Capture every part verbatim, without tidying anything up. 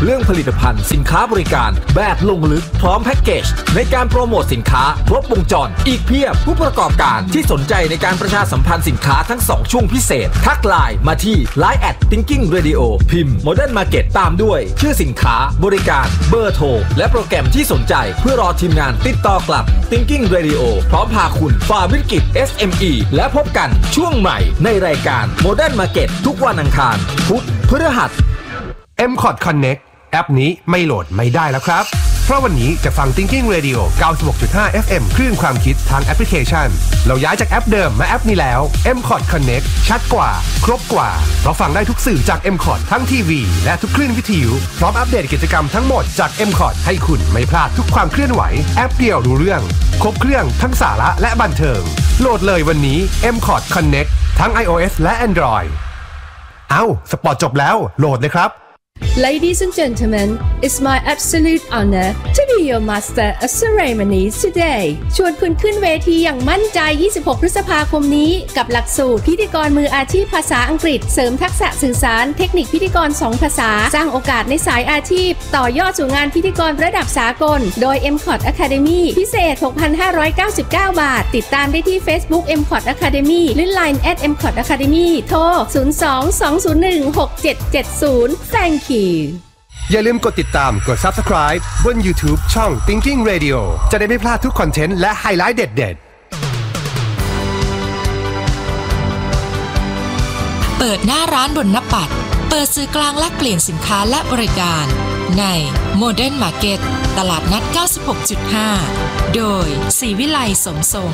เรื่องผลิตภัณฑ์สินค้าบริการแบบลงลึกพร้อมแพ็กเกจในการโปรโมทสินค้าครบวงจรอีกเพียบผู้ประกอบการที่สนใจในการประชาสัมพันธ์สินค้าทั้งสองช่วงพิเศษทักไลน์มาที่ ไลน์ แอท Thinking Radio พิมพ์ Modern Market ตามด้วยชื่อสินค้าบริการเบอร์โทรและโปรแกรมที่สนใจเพื่อรอทีมงานติดต่อกลับ Thinking Radio พร้อมพาคุณฝ่าวิกฤต เอส เอ็ม อี และพบกันช่วงใหม่ในรายการ Modern Market ทุกวันอังคารพุธพฤหัสเอ็ม คอร์ด Connect แอปนี้ไม่โหลดไม่ได้แล้วครับเพราะวันนี้จะฟัง Thinking Radio เก้าสิบหกจุดห้า เอฟ เอ็ม คลื่นความคิดทางแอปพลิเคชันเราย้ายจากแอปเดิมมาแอปนี้แล้ว เอ็ม คอร์ด Connect ชัดกว่าครบกว่าเราฟังได้ทุกสื่อจาก เอ็ม คอร์ด ทั้งทีวีและทุกคลื่นวิทยุพร้อมอัปเดตกิจกรรมทั้งหมดจาก เอ็ม คอร์ด ให้คุณไม่พลาดทุกความเคลื่อนไหวแอปเดียวรู้เรื่องครบเครื่องทั้งสาระและบันเทิงโหลดเลยวันนี้ เอ็ม คอร์ด Connect ทั้ง iOS และ Android เอ้าสปอร์ตจบแล้วโหลดเลยครับ Ladies and gentlemen, it's my absolute honor to be your master of ceremonies today. ชวนคุณขึ้นเวทีอย่างมั่นใจยี่สิบหกพฤษภาคมนี้กับหลักสูตรพิธีกรมืออาชีพภาษาอังกฤษเสริมทักษะสื่อสารเทคนิคพิธีกรสองภาษาสร้างโอกาสในสายอาชีพต่อยอดสู่งานพิธีกรระดับสากลโดย เอ็ม คอร์ด Academy พิเศษ หกพันห้าร้อยเก้าสิบเก้า บาทติดตามได้ที่ Facebook เอ็ม คอร์ด Academy หรือ ไลน์ แอท เอ็ม คอร์ด Academy โทรศูนย์ สอง สอง ศูนย์ หนึ่ง หก เจ็ด เจ็ด ศูนย์ Thank you อย่าลืมกดติดตามกด Subscribe บน YouTube ช่อง Thinking Radio จะได้ไม่พลาดทุกคอนเทนต์และไฮไลท์เด็ดๆเปิดหน้าร้านบนหน้าปัดเปิดสื่อกลางแลกเปลี่ยนสินค้าและบริการใน Modern Market ตลาดนัด เก้าสิบหกจุดห้า โดยศรีวิไลสมทรง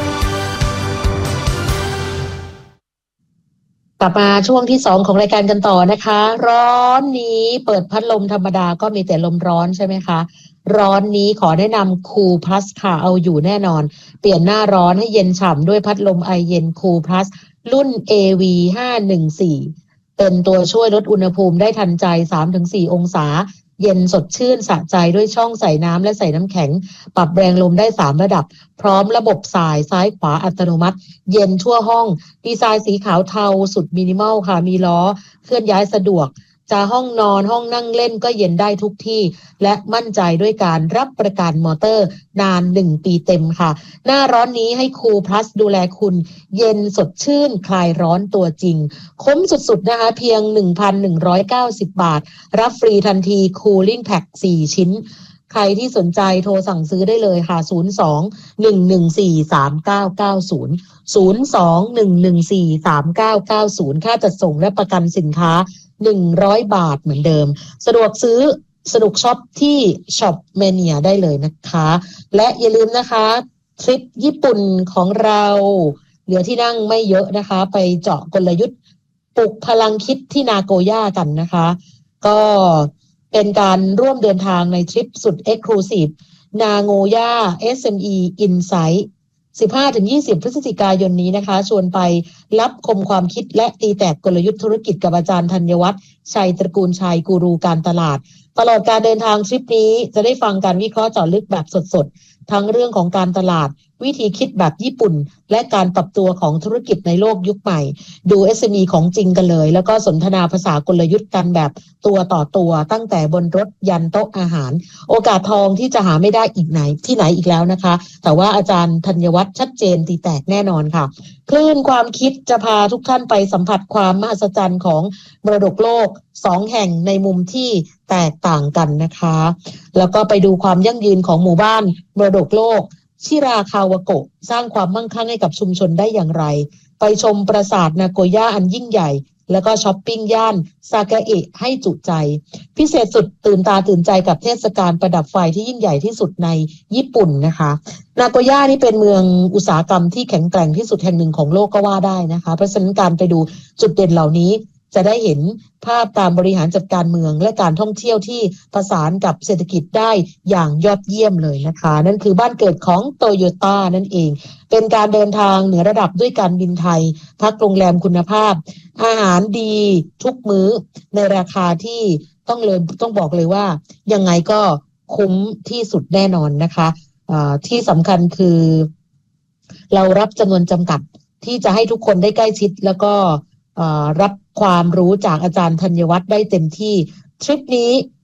กลับมาช่วงที่สองของรายการกันต่อนะคะร้อนนี้เปิดพัดลมธรรมดาก็มีแต่ลมร้อนใช่ไหมคะร้อนนี้ขอแนะนำ Cool Plus ค่ะเอาอยู่แน่นอนเปลี่ยนหน้าร้อนให้เย็นฉ่ำด้วยพัดลมไอเย็น Cool Plus รุ่น เอ วี ห้าหนึ่งสี่ เป็นตัวช่วยลดอุณหภูมิได้ทันใจ สามถึงสี่ องศาเย็นสดชื่นสะใจด้วยช่องใส่น้ำและใส่น้ำแข็งปรับแรงลมได้สามระดับพร้อมระบบสายซ้ายขวาอัตโนมัติเย็นทั่วห้องดีไซน์สีขาวเทาสุดมินิมอลค่ะมีล้อเคลื่อนย้ายสะดวกจะห้องนอนห้องนั่งเล่นก็เย็นได้ทุกที่และมั่นใจด้วยการรับประกันมอเตอร์นานหนึ่งปีเต็มค่ะหน้าร้อนนี้ให้ Cool Plus ดูแลคุณเย็นสดชื่นคลายร้อนตัวจริงคุ้มสุดๆนะคะเพียง หนึ่งพันหนึ่งร้อยเก้าสิบ บาทรับฟรีทันที Cooling Pack สี่ ชิ้นใครที่สนใจโทรสั่งซื้อได้เลยค่ะศูนย์ สอง หนึ่ง หนึ่ง สี่ สาม เก้า เก้า ศูนย์ ศูนย์ สอง หนึ่ง หนึ่ง สี่ สาม เก้า เก้า ศูนย์ค่าจัดส่งและประกันสินค้าหนึ่งร้อยบาทเหมือนเดิมสะดวกซื้อสนุกช็อปที่ Shop Mania ได้เลยนะคะและอย่าลืมนะคะทริปญี่ปุ่นของเราเหลือที่นั่งไม่เยอะนะคะไปเจาะกลยุทธ์ปลุกพลังคิดที่นาโกย่ากันนะคะก็เป็นการร่วมเดินทางในทริปสุด Exclusive นาโกย่า เอส เอ็ม อี Insight สิบห้าถึงยี่สิบ พฤศจิกายนนี้นะคะชวนไปรับคมความคิดและตีแตกกลยุทธ์ธุรกิจกับอาจารย์ธัญวัฒน์ชัยตระกูลชัยกูรูการตลาดตลอดการเดินทางทริปนี้จะได้ฟังการวิเคราะห์เจาะลึกแบบสดๆทั้งเรื่องของการตลาดวิธีคิดแบบญี่ปุ่นและการปรับตัวของธุรกิจในโลกยุคใหม่ดู เอส เอ็ม อี ของจริงกันเลยแล้วก็สนทนาภาษากลยุทธ์กันแบบตัวต่อตัวตั้งแต่บนรถยันโต๊ะอาหารโอกาสทองที่จะหาไม่ได้อีกไหนที่ไหนอีกแล้วนะคะแต่ว่าอาจารย์ธัญวัฒน์ชัดเจนตีแตกแน่นอนค่ะคลื่นความคิดจะพาทุกท่านไปสัมผัสความมหัศจรรย์ของมรดกโลกสองแห่งในมุมที่แตกต่างกันนะคะแล้วก็ไปดูความยั่งยืนของหมู่บ้านมรดกโลกชิราคาวาโกะสร้างความมั่งคั่งให้กับชุมชนได้อย่างไรไปชมปราสาทนาโกย่าอันยิ่งใหญ่แล้วก็ช้อปปิ้งย่านซากาเอะให้จุใจพิเศษสุดตื่นตาตื่นใจกับเทศกาลประดับไฟที่ยิ่งใหญ่ที่สุดในญี่ปุ่นนะคะนาโกย่านี่เป็นเมืองอุตสาหกรรมที่แข็งแกร่งที่สุดแห่งหนึ่งของโลกก็ว่าได้นะคะเพราะฉะนั้นการไปดูจุดเด่นเหล่านี้จะได้เห็นภาพการบริหารจัดการเมืองและการท่องเที่ยวที่ประสานกับเศรษฐกิจได้อย่างยอดเยี่ยมเลยนะคะนั่นคือบ้านเกิดของโตโยต้านั่นเองเป็นการเดินทางเหนือระดับด้วยการบินไทยพักโรงแรมคุณภาพอาหารดีทุกมื้อในราคาที่ต้องเลยต้องบอกเลยว่ายังไงก็คุ้มที่สุดแน่นอนนะคะะที่สำคัญคือเรารับจำนวนจำกัดที่จะให้ทุกคนได้ใกล้ชิดแล้วก็รับความรู้จากอาจารย์ธัญวัฒน์ได้เต็มที่ทริปนี้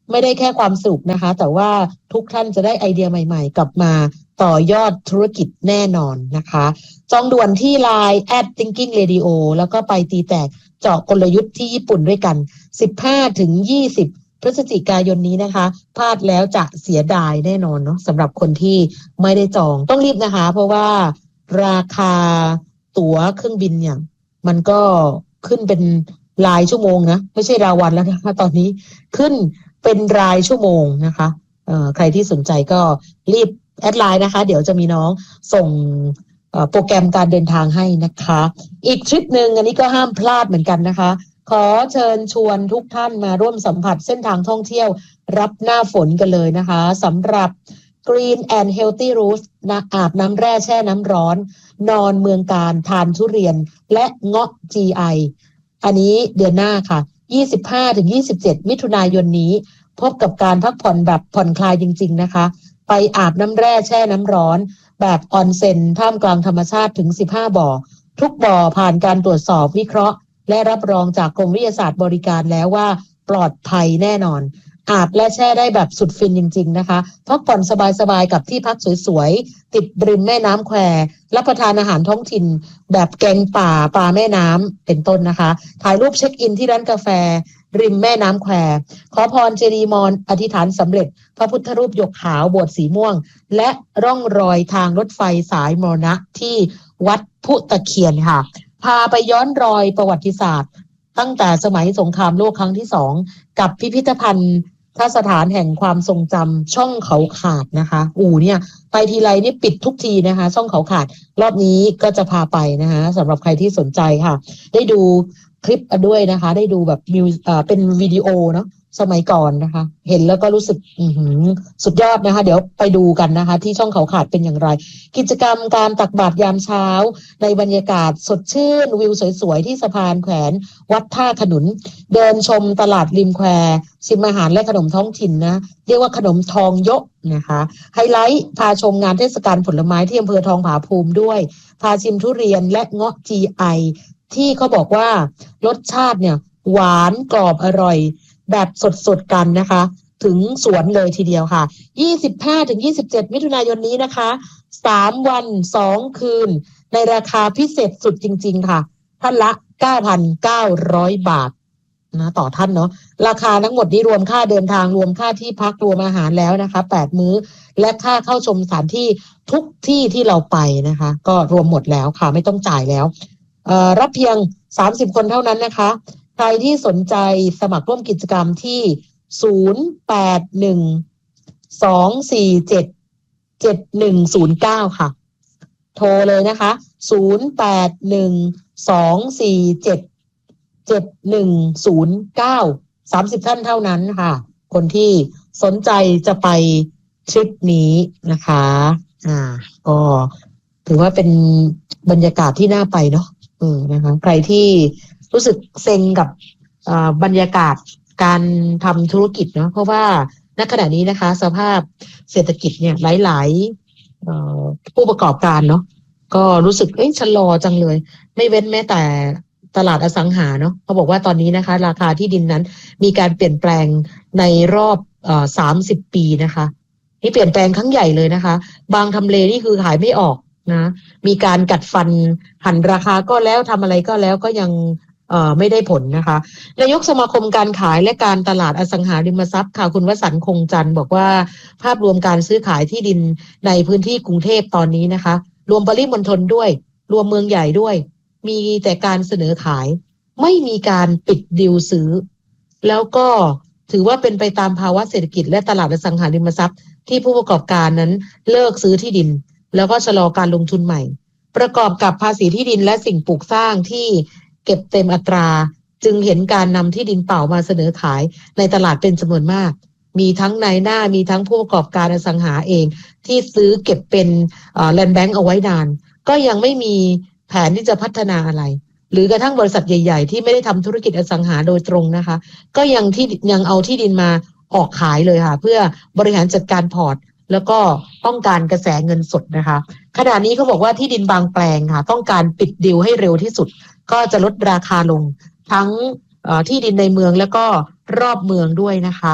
ไม่ได้แค่ความสุขนะคะแต่ว่าทุกท่านจะได้ไอเดียใหม่ๆกลับมาต่อยอดธุรกิจแน่นอนนะคะจองด่วนที่ ไลน์ แอท Thinking Radio แล้วก็ไปตีแตกเจาะกลยุทธ์ที่ญี่ปุ่นด้วยกัน สิบห้าถึงยี่สิบ พฤศจิกายนนี้นะคะพลาดแล้วจะเสียดายแน่นอนเนาะสำหรับคนที่ไม่ได้จองต้องรีบนะคะเพราะว่าราคาตั๋วเครื่องบินเนี่ยมันก็ขึ้นเป็นรายชั่วโมงนะไม่ใช่รายวันแล้วนะคะตอนนี้ขึ้นเป็นรายชั่วโมงนะคะเอ่อใครที่สนใจก็รีบแอดไลน์นะคะเดี๋ยวจะมีน้องส่งโปรแกรมการเดินทางให้นะคะอีกทริปหนึ่งอันนี้ก็ห้ามพลาดเหมือนกันนะคะขอเชิญชวนทุกท่านมาร่วมสัมผัสเส้นทางท่องเที่ยวรับหน้าฝนกันเลยนะคะสำหรับ Green and Healthy Roots นะอาบน้ำแร่แช่น้ำร้อนนอนเมืองการทานทุเรียนและเงาะ จี ไอ อันนี้เดือนหน้าค่ะ ยี่สิบห้าถึงยี่สิบเจ็ด มิถุนายนนี้พบกับการพักผ่อนแบบผ่อนคลายจริงๆนะคะไปอาบน้ำแร่แช่น้ำร้อนแบบออนเซ็นท่ามกลางธรรมชาติถึงสิบห้าบ่อทุกบ่อผ่านการตรวจสอบวิเคราะห์และรับรองจากกรมวิทยาศาสตร์บริการแล้วว่าปลอดภัยแน่นอนอาบและแช่ได้แบบสุดฟินจริงๆนะคะพักผ่อนสบายๆกับที่พักสวยๆติดริมแม่น้ำแควรับประทานอาหารท้องถิ่นแบบแกงป่าปลาแม่น้ำเป็นต้นนะคะถ่ายรูปเช็คอินที่ร้านกาแฟริมแม่น้ำแควขอพรเจดีย์มอนอธิษฐานสำเร็จพระพุทธรูปหยกขาวโบสถ์สีม่วงและร่องรอยทางรถไฟสายมรณะที่วัดพุตะเคียนค่ะพาไปย้อนรอยประวัติศาสตร์ตั้งแต่สมัยสงครามโลกครั้งที่สองกับพิพิธภัณฑ์ทัศถานแห่งความทรงจำช่องเขาขาดนะคะอู๋เนี่ยไปทีไรนี่ปิดทุกทีนะคะช่องเขาขาดรอบนี้ก็จะพาไปนะคะสำหรับใครที่สนใจค่ะได้ดูคลิปด้วยนะคะได้ดูแบบมิวเอ่อเป็นวิดีโอเนาะสมัยก่อนนะคะเห็นแล้วก็รู้สึกอื้อหือสุดยอดนะคะเดี๋ยวไปดูกันนะคะที่ช่องเขาขาดเป็นอย่างไรกิจกรรมการตักบาตรยามเช้าในบรรยากาศสดชื่นวิวสวยๆที่สะพานแขวนวัดท่าขนุนเดินชมตลาดริมแควชิมอาหารและขนมท้องถิ่นนะเรียกว่าขนมทองยกนะคะไฮไลท์พาชมงานเทศกาลผลไม้ที่อำเภอทองผาภูมิด้วยพาชิมทุเรียนและเงาะ จี ไอ ที่เขาบอกว่ารสชาติเนี่ยหวานกรอบอร่อยแบบสดๆกันนะคะถึงสวนเลยทีเดียวค่ะ ยี่สิบห้าถึงยี่สิบเจ็ด มิถุนายนนี้นะคะสามวันสองคืนในราคาพิเศษสุดจริงๆค่ะท่านละ เก้าพันเก้าร้อย บาทนะต่อท่านเนาะราคาทั้งหมดนี้รวมค่าเดินทางรวมค่าที่พักรวมอาหารแล้วนะคะแปดมื้อและค่าเข้าชมสถานที่ทุกที่ที่เราไปนะคะก็รวมหมดแล้วค่ะไม่ต้องจ่ายแล้วเอ่อรับเพียงสามสิบคนเท่านั้นนะคะใครที่สนใจสมัครร่วมกิจกรรมที่ศูนย์ แปด หนึ่ง สอง สี่ เจ็ด เจ็ด หนึ่ง ศูนย์ เก้าค่ะโทรเลยนะคะศูนย์ แปด หนึ่ง สอง สี่ เจ็ด เจ็ด หนึ่ง ศูนย์ เก้า สามสิบท่านเท่านั้นค่ะคนที่สนใจจะไปทริปนี้นะคะอ่าก็ถือว่าเป็นบรรยากาศที่น่าไปเนาะเออนะคะใครที่รู้สึกเซ็งกับบรรยากาศการทำธุรกิจเนาะเพราะว่าณขณะนี้นะคะสภาพเศรษฐกิจเนี่ยหลายๆผู้ประกอบการเนาะก็รู้สึกเอ๊ะชะลอจังเลยไม่เว้นแม้แต่ตลาดอสังหาเนาะเขาบอกว่าตอนนี้นะคะราคาที่ดินนั้นมีการเปลี่ยนแปลงในรอบเอ่อสามสิบปีนะคะนี่เปลี่ยนแปลงครั้งใหญ่เลยนะคะบางทำเลนี่คือขายไม่ออกนะมีการกัดฟันหันราคาก็แล้วทำอะไรก็แล้วก็ยังเอ่อไม่ได้ผลนะคะนายกสมาคมการขายและการตลาดอสังหาริมทรัพย์ค่ะคุณวสันต์คงจันทร์บอกว่าภาพรวมการซื้อขายที่ดินในพื้นที่กรุงเทพตอนนี้นะคะรวมปริมณฑลด้วยรวมเมืองใหญ่ด้วยมีแต่การเสนอขายไม่มีการปิดดีลซื้อแล้วก็ถือว่าเป็นไปตามภาวะเศรษฐกิจและตลาดอสังหาริมทรัพย์ที่ผู้ประกอบการนั้นเลิกซื้อที่ดินแล้วก็ชะลอการลงทุนใหม่ประกอบกับภาษีที่ดินและสิ่งปลูกสร้างที่เก็บเต็มอัตราจึงเห็นการนำที่ดินเปล่ามาเสนอขายในตลาดเป็นจำนวนมากมีทั้งนายหน้ามีทั้งผู้ประกอบการอสังหาเองที่ซื้อเก็บเป็นแลนด์แบงก์เอาไว้นานก็ยังไม่มีแผนที่จะพัฒนาอะไรหรือกระทั่งบริษัทใหญ่ๆที่ไม่ได้ทำธุรกิจอสังหาโดยตรงนะคะก็ยังที่ยังเอาที่ดินมาออกขายเลยค่ะเพื่อบริหารจัดการพอร์ตแล้วก็ต้องการกระแสเงินสดนะคะขณะนี้เขาบอกว่าที่ดินบางแปลงค่ะต้องการปิดดีลให้เร็วที่สุดก็จะลดราคาลงทั้งที่ดินในเมืองแล้วก็รอบเมืองด้วยนะคะ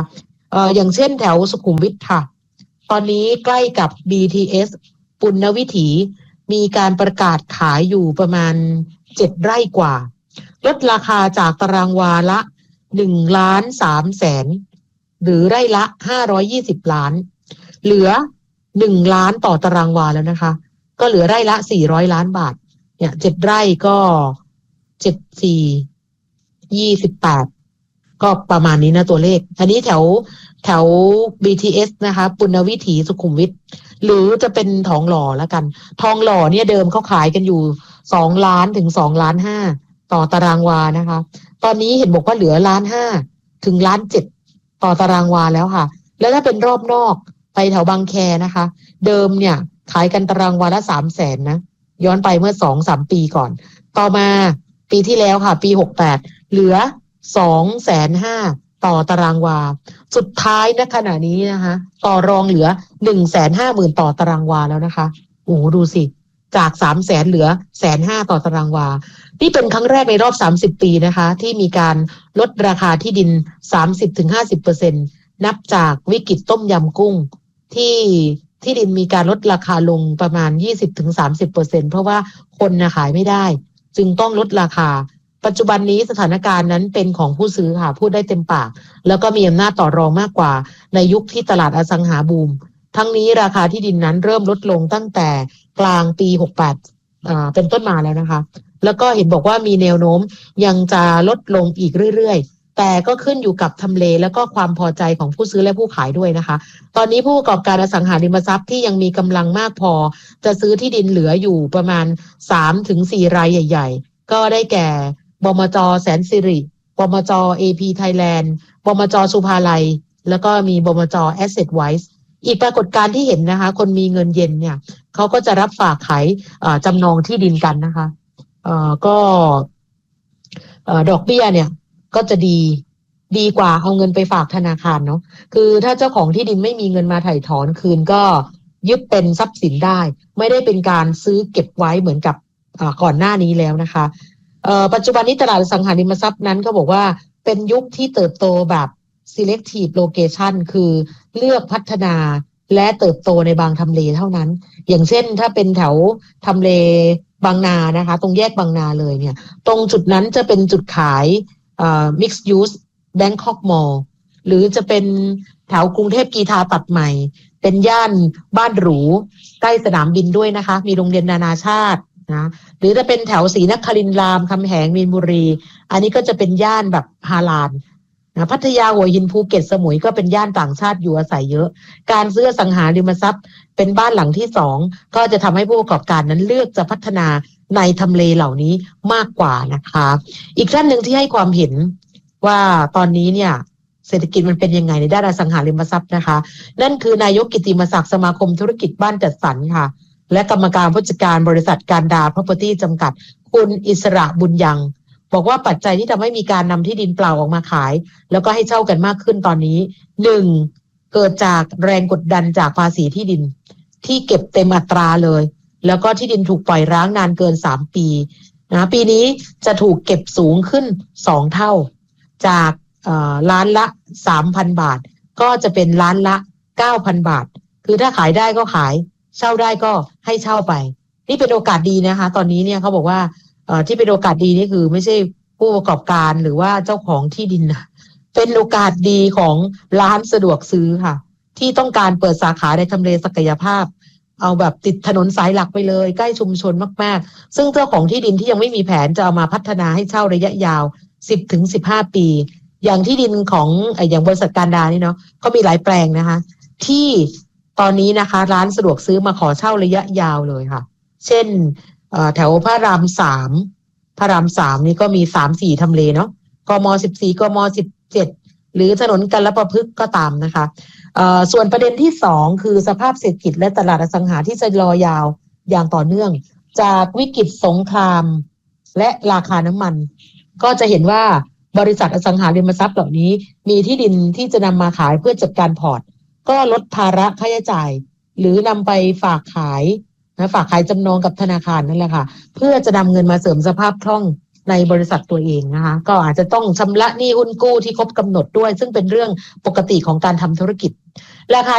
เอ่ออย่างเช่นแถวสุขุมวิทค่ะตอนนี้ใกล้กับ บี ที เอส ปุณณวิถีมีการประกาศขายอยู่ประมาณเจ็ดไร่กว่าลดราคาจากตารางวาละหนึ่งล้านสามแสนหรือไร่ละห้าร้อยยี่สิบล้านเหลือหนึ่งล้านต่อตารางวาแล้วนะคะก็เหลือไร่ละสี่ร้อยล้านบาทเนี่ยเจ็ดไร่ก็เจ็ด สี่ ยี่สิบแปดก็ประมาณนี้นะตัวเลขอันนี้แถวแถว บี ที เอส นะคะปุณณวิถีสุขุมวิทหรือจะเป็นทองหล่อแล้วกันทองหล่อเนี่ยเดิมเขาขายกันอยู่สองล้านถึงสองล้านห้าต่อตารางวานะคะตอนนี้เห็นบอกว่าเหลือล้านห้าถึงล้านเจ็ดต่อตารางวาแล้วค่ะแล้วถ้าเป็นรอบนอกไปแถวบางแคนะคะเดิมเนี่ยขายกันตารางวาละสามแสนนะย้อนไปเมื่อสองสามปีก่อนต่อมาปีที่แล้วค่ะปีหกแปดเหลือสองแสนห้าต่อตารางวาสุดท้ายณขณะนี้นะคะต่อรองเหลือหนึ่งแสนห้าหมื่นต่อตารางวาแล้วนะคะโอ้ดูสิจากสามแสนเหลือแสนห้าต่อตารางวานี่เป็นครั้งแรกในรอบสามสิบปีนะคะที่มีการลดราคาที่ดิน สามสิบถึงห้าสิบเปอร์เซ็นต์ นับจากวิกฤตต้มยำกุ้งที่ที่ดินมีการลดราคาลงประมาณ ยี่สิบถึงสามสิบเปอร์เซ็นต์ เพราะว่าคนน่ะขายไม่ได้จึงต้องลดราคาปัจจุบันนี้สถานการณ์นั้นเป็นของผู้ซื้อค่ะพูดได้เต็มปากแล้วก็มีอำนาจต่อรองมากกว่าในยุคที่ตลาดอสังหาบูมทั้งนี้ราคาที่ดินนั้นเริ่มลดลงตั้งแต่กลางปีหกแปดอ่าเป็นต้นมาแล้วนะคะแล้วก็เห็นบอกว่ามีแนวโน้มยังจะลดลงอีกเรื่อยๆแต่ก็ขึ้นอยู่กับทำเลแล้วก็ความพอใจของผู้ซื้อและผู้ขายด้วยนะคะตอนนี้ผู้ประกอบการอสังหาริมทรัพย์ที่ยังมีกำลังมากพอจะซื้อที่ดินเหลืออยู่ประมาณ สามถึงสี่ รายใหญ่ๆก็ได้แก่บมจ.แสนสิริบมจ. เอ พี Thailand บมจ.สุภาลัยแล้วก็มีบมจ. Asset Wise อีกปรากฏการณ์ที่เห็นนะคะคนมีเงินเย็นเนี่ยเขาก็จะรับฝากขายจำนองที่ดินกันนะคะเอ่อก็เอ่อดอกเบี้ยเนี่ยก็จะดีดีกว่าเอาเงินไปฝากธนาคารเนาะคือถ้าเจ้าของที่ดินไม่มีเงินมาไถ่ถอนคืนก็ยึดเป็นทรัพย์สินได้ไม่ได้เป็นการซื้อเก็บไว้เหมือนกับก่อนหน้านี้แล้วนะคะปัจจุบันนี้ตลาดอสังหาริมทรัพย์นั้นเขาบอกว่าเป็นยุคที่เติบโตแบบ selective location คือเลือกพัฒนาและเติบโตในบางทำเลเท่านั้นอย่างเช่นถ้าเป็นแถวทำเลบางนานะคะตรงแยกบางนาเลยเนี่ยตรงจุดนั้นจะเป็นจุดขายเอ่อ mixed use Bangkok Mall หรือจะเป็นแถวกรุงเทพกีฬาตัดใหม่เป็นย่านบ้านหรูใกล้สนามบินด้วยนะคะมีโรงเรียนนานาชาตินะหรือจะเป็นแถวศรีนครินทร์รามคำแหงมีนบุรีอันนี้ก็จะเป็นย่านแบบฮาลาลนะพัทยาหัวหินภูเก็ตสมุยก็เป็นย่านต่างชาติอยู่อาศัยเยอะการซื้ออสังหาริมทรัพย์เป็นบ้านหลังที่สองก็จะทำให้ผู้ประกอบการนั้นเลือกจะพัฒนาในทำเลเหล่านี้มากกว่านะคะอีกท่านหนึ่งที่ให้ความเห็นว่าตอนนี้เนี่ยเศรษฐกิจมันเป็นยังไงในด้านอสังหาริมทรัพย์นะคะนั่นคือนายกกิตติมศักดิ์สมาคมธุรกิจบ้านจัดสรรค่ะและกรรมการผู้จัดการบริษัทการดา Property จำกัดคุณอิสระบุญยังบอกว่าปัจจัยที่ทำให้มีการนำที่ดินเปล่าออกมาขายแล้วก็ให้เช่ากันมากขึ้นตอนนี้หนึ่งเกิดจากแรงกดดันจากภาษีที่ดินที่เก็บเต็มอัตราเลยแล้วก็ที่ดินถูกปล่อยร้างนานเกินสามปีนะปีนี้จะถูกเก็บสูงขึ้นสองเท่าจากล้านละ สามพัน บาทก็จะเป็นล้านละ เก้าพัน บาทคือถ้าขายได้ก็ขายเช่าได้ก็ให้เช่าไปนี่เป็นโอกาสดีนะคะตอนนี้เนี่ยเขาบอกว่าเอ่อที่เป็นโอกาสดีนี่คือไม่ใช่ผู้ประกอบการหรือว่าเจ้าของที่ดินนะเป็นโอกาสดีของร้านสะดวกซื้อค่ะที่ต้องการเปิดสาขาในทำเลศักยภาพเอาแบบติดถนนสายหลักไปเลยใกล้ชุมชนมากๆซึ่งเจ้าของที่ดินที่ยังไม่มีแผนจะเอามาพัฒนาให้เช่าระยะยาว สิบถึงสิบห้า ปีอย่างที่ดินของไอ้อย่างบริษัทการดานี่เนาะเขามีหลายแปลงนะคะที่ตอนนี้นะคะร้านสะดวกซื้อมาขอเช่าระยะยาวเลยค่ะเช่นแถวพระรามสามพระรามสามนี่ก็มี สาม สี่ ทำเลเนาะกมสิบสี่กมสิบเจ็ดหรือถนนกัลปะพฤกษ์ก็ตามนะคะส่วนประเด็นที่สองคือสภาพเศรษฐกิจและตลาดอสังหาที่จะรอยาวอย่างต่อเนื่องจากวิกฤตสงครามและราคาน้ำมันก็จะเห็นว่าบริษัทอสังหาริมทรัพย์เหล่านี้มีที่ดินที่จะนำมาขายเพื่อจัดการพอร์ตก็ลดภาระค่าใช้จ่ายหรือนำไปฝากขายนะฝากขายจำนองกับธนาคารนั่นแหละค่ะเพื่อจะนำเงินมาเสริมสภาพคล่องในบริษัทตัวเองนะคะก็อาจจะต้องชำระหนี้หุ้นกู้ที่ครบกำหนดด้วยซึ่งเป็นเรื่องปกติของการทำธุรกิจราคา